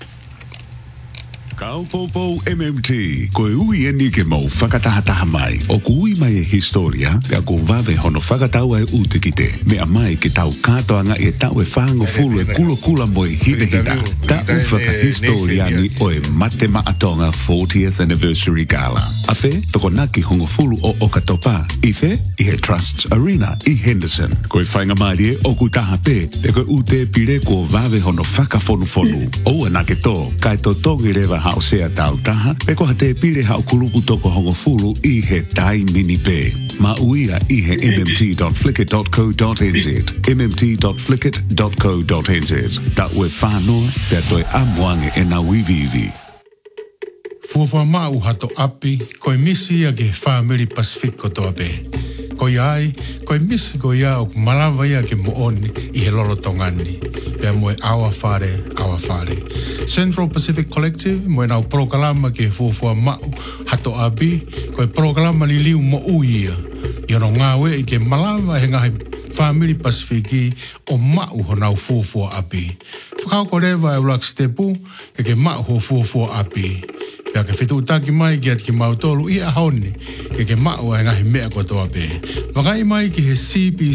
E: Kau popo MMT, koe ui eni ke mau whakatahataha mai. O ku ui mai e historia, pia ko vave hono whakataua e ute ki te. Mea mai ke tau katoanga e tau e whango fulu e kula mo e hine hina. Ta uwhaka historiani o e mate maatonga 40th Anniversary Gala. A whe, toko naki hongo fulu o Okatopa. I whe, I he Trusts Arena I Henderson. Koe whainga maari e oku taha pe, e koe ute pire ko vave hono whakafonu. O anake tō, kai to tongi rewa hao sea tau taha, pe koha te pire hao kulupu toko hongo fulu I he tai mini pe. Ma uia I he mmt.flickr.co.nz mmt.flickr.co.nz Ta ue whanoa, pia toi amuange e na wivivi.
C: Fuafua mau hato api, koe misi a ke whaamiri Pacific kotoa pe. Koe ai, koe misi koe ia o malawa ia ke mooni I he lolo tongani. Pea moe awa whare. Central Pacific Collective, moe nau prokalama ke fuafua mau hato api, koe prokalama li liu mo uia. Iono ngawe I ke malawa he ngahi whaamiri Pasifiki o mau ho nau fuafua api. Whakau ko rewa e ulak stepu, ke mau ho fuafua api. Pea ke whitu utaki mai ki ati ki mautolu I ahoni ke mau e ngahi mea kotoa pe. Wakai mai ki he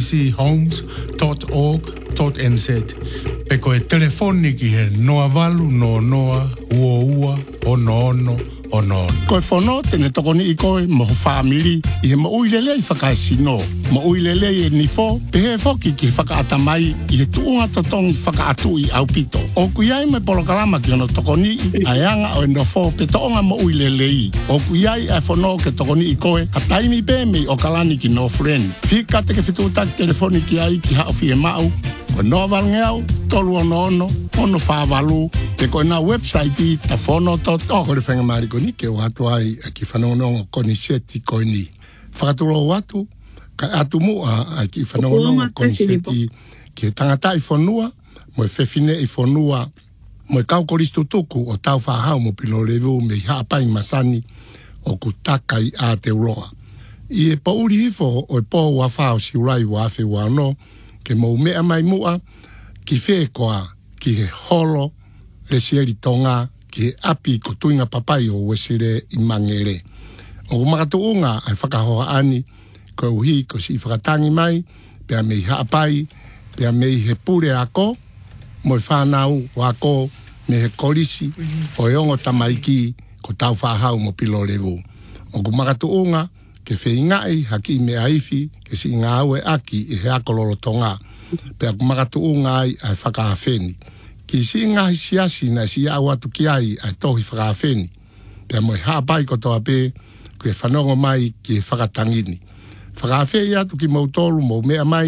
C: cbchomes.org.nz pe ko e telefoni ki he noa walu noa ua ono. Koe whono tene tokoni I koe mo whaamiri I he mo uilele I whakaesino. Mo uilele I nifo pe he whoki ki whakaatamai I he tuunga totongi whakaatu I aupito. O kuiai me polokalama ki ono tokoni ai anga o nofo pe toonga mo uilele I. O kuiai ai whono ke tokoni I koe a taimi pe mei o kalani ki no friend. Whika te ke whituutaki telefoni ki ai ki haofi e mau. Ko no valngeau, tolu ono whāwalu, te koe nā website I ta whono tot. O kore whenga maari koni, ke o atu ai a ki whanongonongo koni seti koe ni. Whakaturo o atu, ka atu mua a ki whanongonongo koni seti ki tangata I whonua, mo e whewhine I whonua, mo e kaukoristu tuku o tau whahau mo pilo levu me I haapai masani o kutaka I Aotearoa. I e pauri hifo o e pō wa whao si urai wa awhi wa no, ke mau mea mai mua, ki whekoa, ki he holo, le sieri tonga, ki he api ko tuinga papai o wesire I mangere. O makatuunga ai whakahoa ani, ko uhi ko si whakatangi mai, pea mei haapai, pea mei he pure ako, mo I whanau wako, me he kolisi, o e ongo tamaiki, ko tau whahau mo pilo revu. O makatuunga, ke whaingai haki me aifi, ke si ngā aue aki I he akololo tonga. Pea kumakatu o ngai ai whakaawheni. Ki si ngahi siasi na si au atu ki ai tohi whakaawheni. Pea moi haapai kotoa pe, ke whanongo mai ki he whakatangini. Whakaawheni atu ki mautolu mo mea mai,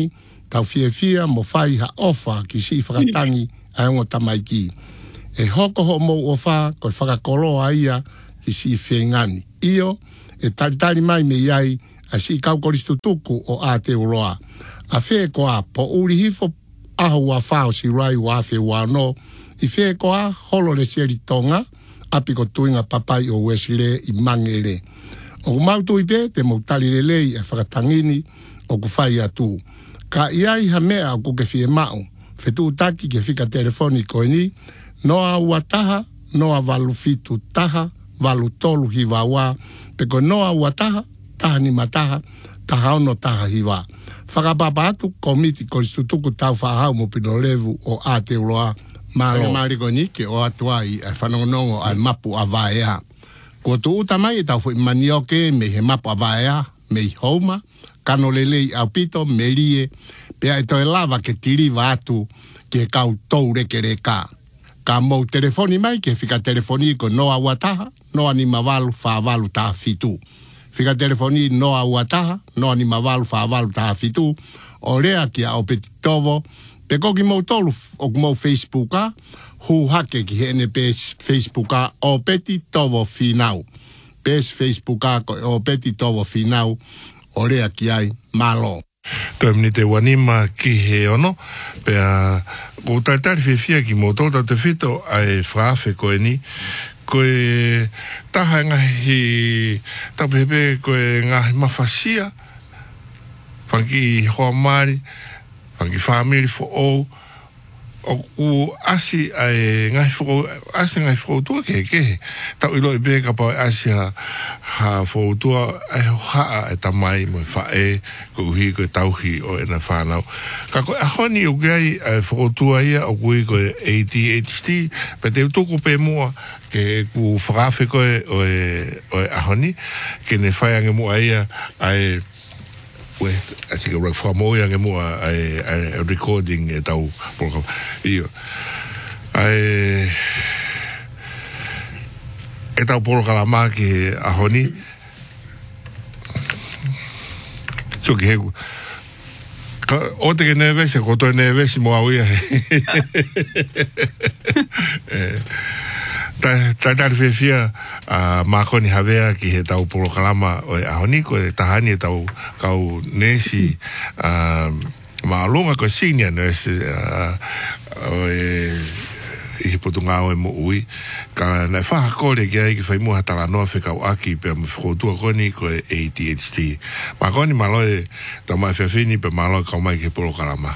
C: tau fia mo fai ha ofa ki si whakatangi ai ongo tamai ki. E hoko ho mo o wha koe whakakolo aia ki si whengani. Io e tari mai me iai a si kau koristu tuku o Aotearoa. A whee koa po uri hifo aho wa whao si rai wa whe wano. I whee koa holo le seri tonga api ko tuinga papai o Wesley i mangere. O kumautu i pe te mautali le lei e whakatangini o kufai atu. Ka iai ha mea o kuke fie mau. Fetu taki ke fika telefoni koe ni. Noa ua taha, noa valu fitu taha, valu tolu hiwawa. Peko noa ua taha, taha ni mataha, taha ono taha hiwa. Whakapapa atu komiti koristutuku tau whahau mo pinolevu o Aotearoa. Malo mariko ni ke o atuai e whanongonongo ai mapu a vaea. Ko tu utamai e tau fui manioke me he mapu a vaea, me i houma, kano lelei au pito, me lie, pea e toi lava ke tiriva atu ke kau tou reke reka. Ka mou telefoni mai ke fika telefoni ko noa wataha, noa ni mavalu whaavalu taha fitu. Fika telefoni noa wataha, noa ni mavalu whaavalu taha fitu, o rea ki a opeti tovo, pe koki mou tolu o mou Facebooka, hu hake ki hene pes Facebooka o peti tovo finau. Pes Facebooka o peti tovo finau, o rea ki ai malo.
B: Toi mni te wanima ki he ono, pea o taitari whiwhia ki mō tōta te whito ai whaafe koe ni, koe taha ngahi tapehepe koe ngahi mawhasia, whanki hoa maari, whanki whamiri fo ou, o ku asi ai ngai whautua ke tau ilo i beka pao asi ha whautua ai haa e tamai mo whae ko uhi ko tauhi o ena whanau ka koe ahoni o gai whautua ia o kui ko ADHD pe te utuku pe mua ke ku whakawhi koe o ahoni ke ne whaiange mua ia ai we asi ke rak famoia nge mo ai recording e tau program io ai e tau programa ke ahoni so ke o te ke nevese ko to nevese mo auia ta fia makoni havea ki he tau polokalama o ahoni ko tahani tau kau nesi maalonga ko senior nurse i potunga o mo ui ka na fa kole ki ai ki fai mo hatala no fe ka aki pe mo fotu ko ni ko ADHD makoni malo ta mai fini pe malo ka mai ki polokalama.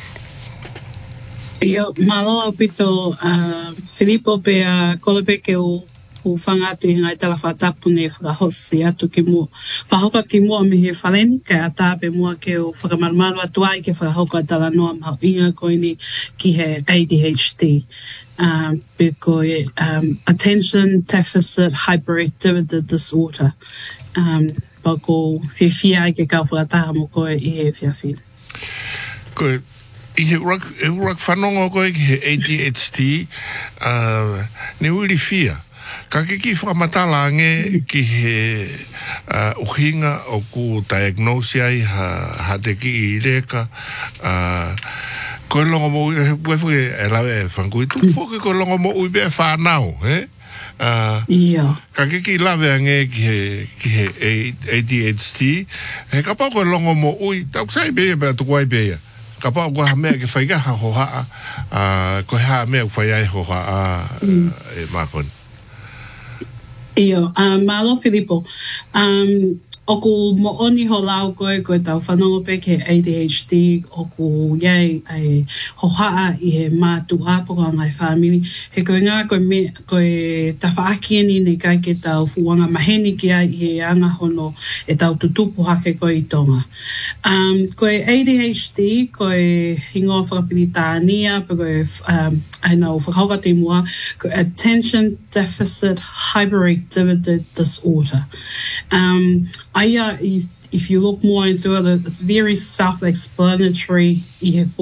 G: Yo malo apito Filippo pe kolope ke o whangatu i ngai tala whatapu ne whakahosi atu ki mua. Whahoka ki mua me he whaleni kai atape mua ke o whakamaramaru atu ai ke whakahoka tala noa maha inga koe ni ki he ADHD. Pe koe attention deficit hyperactivity disorder. Pa ko whiwhia ai ke kau whakataha mo koe i he whiawhina.
B: Koe I he rak whanongo koe ki he ADHD ne uri whia. Ka ki whakamatala ange ki he uhinga o ku diagnosi ai ha te ki I reka koe longo mo ue fuke e lawe whankui tu fuke koe longo mo ui bea whanau ka ki lawe ange ki he ADHD he kapau koe longo mo ui tau sai bea bea tukuai bea kapau koe ha mea ke whaigaha ho haa koe haa mea whai ai ho haa e makoni.
G: Iyo, malo Filippo, oku mooni ho lau koe tau whanongo pe ke ADHD, oku iei ai hohaa I he mātu āpoko a ngai whamiri. He koe ngā koe tawhaaki eni ne kai ke tau fuanga maheni ki ai I he anga hono e tau tutupu hake koe I tonga. Koe ADHD, koe hingoa whakapiri tānia, pe koe ai nau whakauka te mua, koe attention deficit hyperactivity disorder. If you look more into it, it's very self-explanatory. This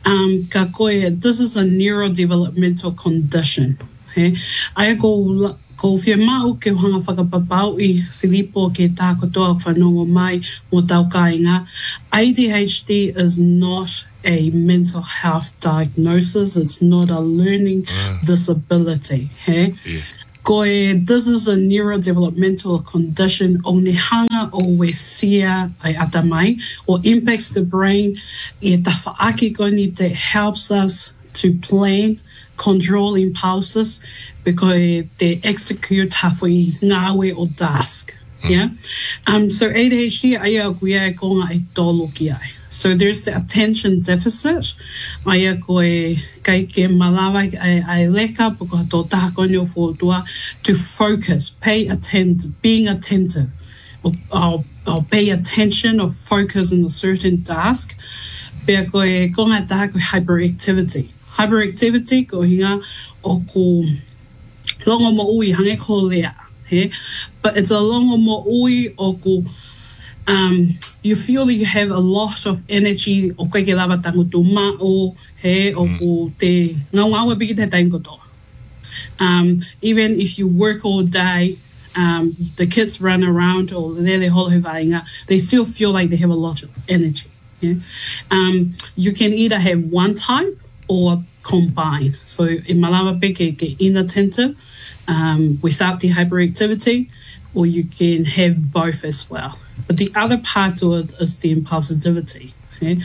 G: is a neurodevelopmental condition. Ai ko Ko whia mau ke hanga whakapapau I Filipo ke tā kotoa whanongo mai mo tau kāinga. ADHD is not a mental health diagnosis. It's not a learning disability. He?
B: Yeah.
G: Koe, this is a neurodevelopmental condition o ne hanga o we sia ai atamai or impacts the brain I ta whaaki koni that helps us to plan, control impulses because they execute halfway ngawe or task. Yeah. So ADHD aia kuia konga I tolo ki ai. So there's the attention deficit. Aia koe kai ke malawa ai leka poko to tahako ni o fōtua to focus, being attentive, or pay attention or focus on a certain task. Pea koe konga taha koe hyperactivity. Hyperactivity ko hinga o ko longo mo ui hange ko lea. He? But it's a longo mo ui o ko you feel that you have a lot of energy o koe ke lawa tangutu mao he o ko te ngau bigi te taingoto. Even if you work all day, the kids run around or lele holo he vainga, they still feel like they have a lot of energy. Yeah? You can either have one type or combine. So in Malawa peke ke inattentive without the hyperactivity, or you can have both as well. But the other part to it is the impulsivity. Okay?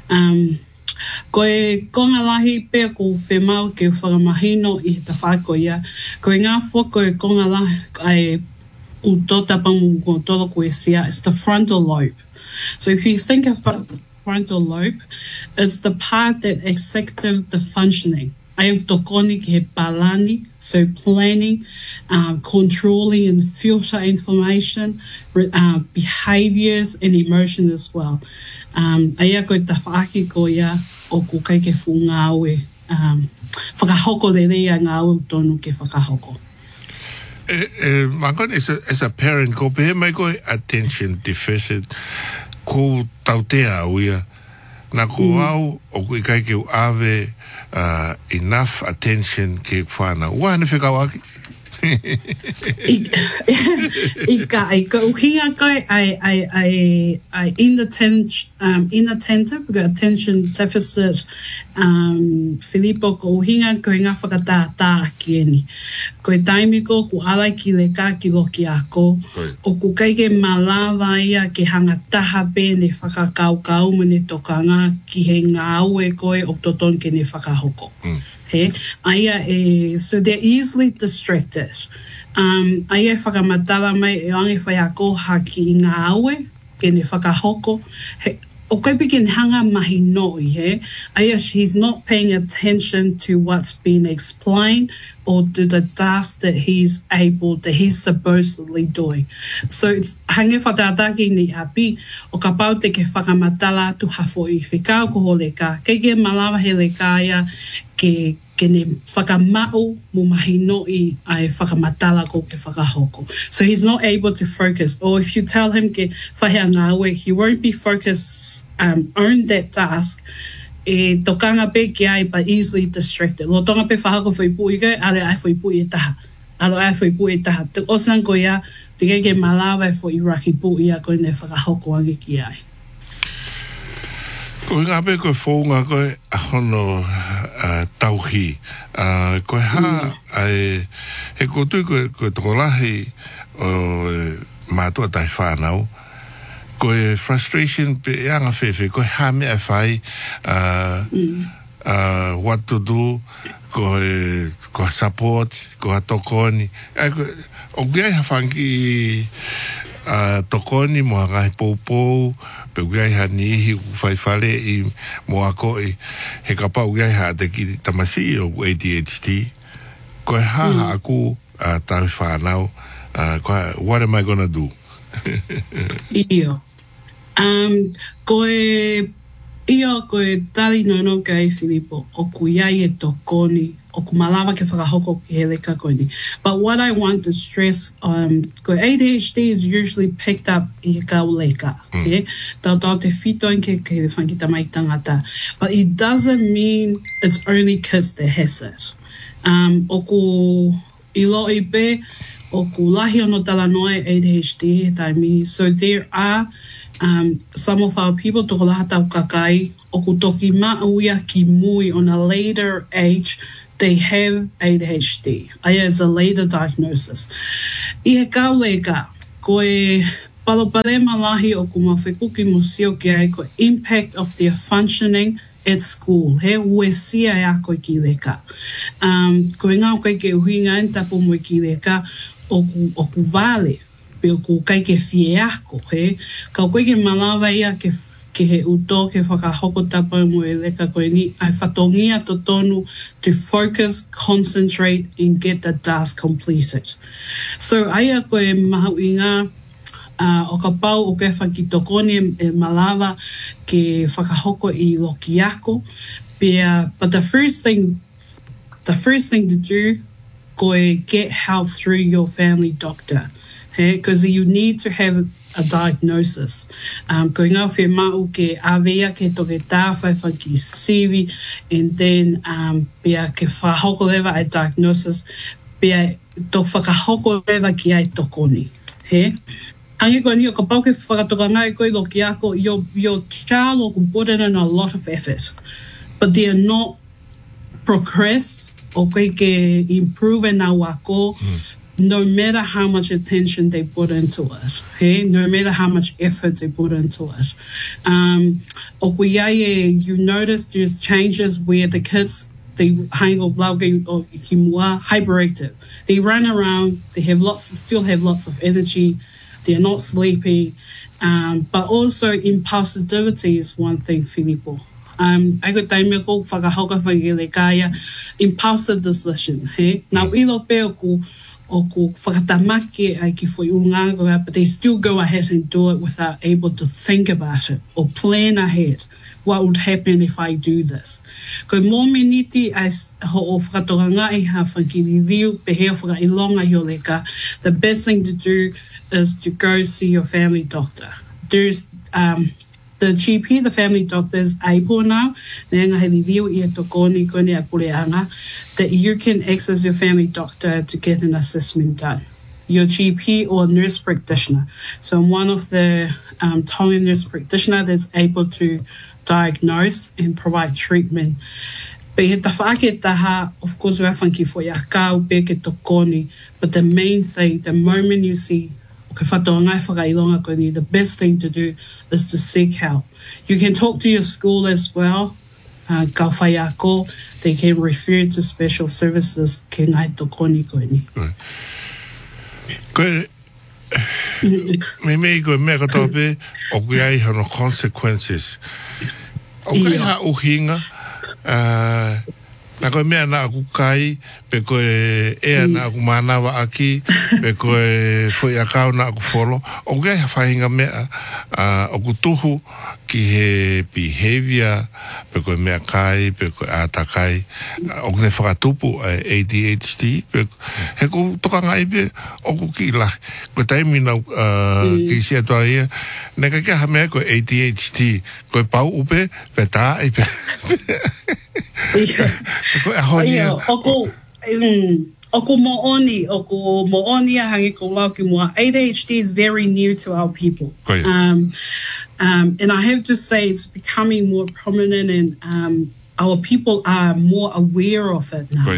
G: Koe konga lahi pea ko whemau ke whakamahino I ta whakoia. Koe ngā whako konga lahi ai utotapang ko tolo koe sia, it's the frontal lobe. So if you think about the frontal lobe, it's the part that executive the functioning. Ai tokoni ke palani, so planning, controlling and filter information, behaviors and emotion as well. Aia koe ta whaaki ko ia o ko kai ke fu ngāwe, whakahoko lelea ngāwe tonu ke whakahoko.
B: Makon, as a parent, ko pehe mai koe attention deficit, ko tautea uia, na ko au o ko kai ke ave enough attention ke whana. Wana whikawaki? I go here guy I inattentive because attention deficit Filipo ko hinga ko hinga whakatata ki ni ko taimi ko ala ki le ka ki loki ako o ku kai ke malawa ia ke hanga taha pe ne whakakau mene tokanga ki he ngāue koe o toton ke ne whakahoko. He? Aia so they're easily distracted. Aia whakamatala mai e ange whaiako haki I ngā aue, ke ne whakahoko. O kai pikin hanga mahi noi, he? Aia, he's not paying attention to what's being explained or to the task that he's supposedly doing. So it's hange whataataki ni api, o ka pau te ke whakamatala tu hafo I whikau ko ho leka. Kei ke malawa he leka ia, ke ne whakamau mo mahi noi ai whakamatala ko ke whakahoko. So he's not able to focus. Or if you tell him ke whahea ngāwe, he won't be focused on that task. E tokanga pe ki ai, but easily distracted. Lo tonga pe whahako whaipui kai, ale ai whaipui e taha. Alo ai whaipui e taha. Te osan ko ia, te keke malawa e whai raki pu ia ko ne whakahoko ange ki ai. Ko ngā pe koe whōnga koe ahono tauhi. Koe ai he kotui koe toko lahi o mātua tai whānau. Koe frustration pe anga whewhe, koe mea whai what to do, koe support, koe tokoni. O kia hawhangi tokoni mo ngai poupou pe gai ha ni hi fai fale I mo ako he kapa gai ha te ki tamasi o ADHD ko ha aku ta fa now what am I going to do?
G: Koe tali nono kai Filipo o kuiai e tokoni o kumalawa ke whakahoko ki he leka koni. But what I want to stress, ko ADHD is usually picked up I he kau leka. Tau te whito in ke whankita mai tangata. But it doesn't mean it's only kids that has it. I lo I pe o ku lahi ono talanoa ADHD he taimini. So there are some of our people toko laha tau kakai o ku toki mauia ki mui on a later age they have ADHD. Aia is a later diagnosis. I he kauleka, koe palopare malahi o ku mawhekuki musio ki ai ko impact of their functioning at school. He ue sia e a koe ki leka. Koe ngau kai ke uhinga en tapo mo ki leka o ku vale. Pe o ku kai ke fie ako. He ka koe ke malawa ia ke he uto ke whakahoko tapa mo e leka koe ni ai whatongia to tonu to focus, concentrate and get the task completed. So aia koe mahu inga o ka pau o ke whaki tokoni e malawa ke whakahoko I loki ako. But the first thing to do koe get help through your family doctor. Because you need to have a diagnosis. Ko ngā whi mau ke awea ke toke tāwhai whaki siwi and then pia ke whahoko lewa a diagnosis pia to whakahoko lewa ki ai tokoni. Hangi koe ni o ka pau ke whakatoka ngai koe lo ki ako your child will put in a lot of effort but they are not progress o koe ke improve na wako no matter how much attention they put into it, no matter how much effort they put into it. You notice there's changes where the kids, they hyperactive. They run around, they still have lots of energy, they're not sleepy, but also impulsivity is one thing, Filippo. I got time ko whakahoka whakelekaya, impulsive decision. Now, ilo peo o ku whakatamake ai ki whai unga, but they still go ahead and do it without able to think about it or plan ahead. What would happen if I do this? Ko mō miniti o whakatoranga I ha whankiri riu, pehea whakailonga hio leka, the best thing to do is to go see your family doctor. There's the GP, the family doctor, is able now, that you can access your family doctor to get an assessment done. Your GP or nurse practitioner. So I'm one of the Tongan nurse practitioner that's able to diagnose and provide treatment. But of course, we have but the main thing, the moment you see the best thing to do is to seek help. You can talk to your school as well. They can refer to special services.
B: Consequences. Na koe mea na aku kai, pe koe ea na aku manawa aki, pe koe fwoi akau na aku folo. O kai hawhainga mea, o ku tuhu ki he behavior, pe koe mea kai, pe koe ata kai, o kune whakatupu ADHD, pe he ku toka ngai pe, o ku ki la. Koe taimi na ki sia toa ia, neka kia hamea koe ADHD, koe pau upe, pe taa ipe.
G: Oku mo'oni a hangi ko lau ki mua. ADHD is very new to our people. And I have to say it's becoming more prominent and our people are more aware of it now.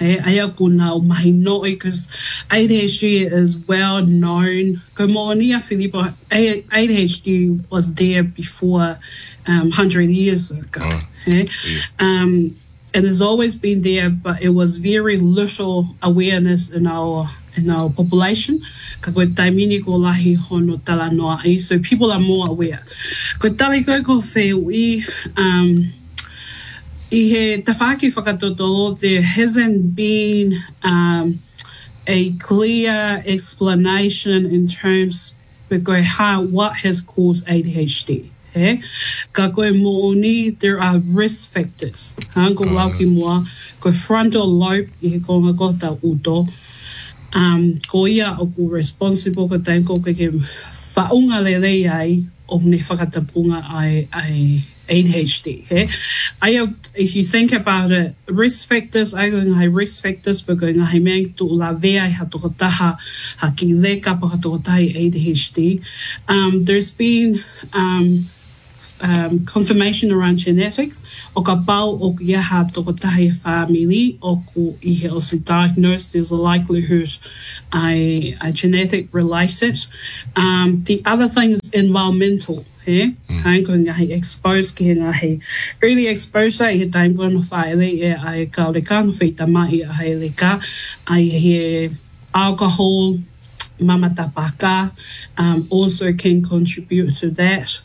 G: Because ADHD is well known. Filippo, ADHD was there before 100 years ago. And it's always been there, but it was very little awareness in our population. So people are more aware. There hasn't been a clear explanation in terms of what has caused ADHD. There are risk factors. Frontal lobe, responsible faunga lelei ai o ne whakatapunga ai ADHD. If you think about it, risk factors, I going to risk factors, but going to make to la vea hatotaha haki leka hatotahi ADHD. There's been confirmation around genetics. O ka pau o ka iaha toko tahi family o ku ihe o se diagnosed, there's a likelihood I genetic related. The other thing is environmental. Hain ko ngahi exposed ki ngahi early exposure I time kono whaele I ka le ka no whita mai I le ka I he alcohol mama tapaka also can contribute to that.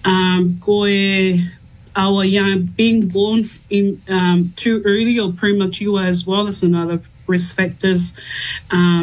G: Our young being born in too early or premature as well as another risk factors.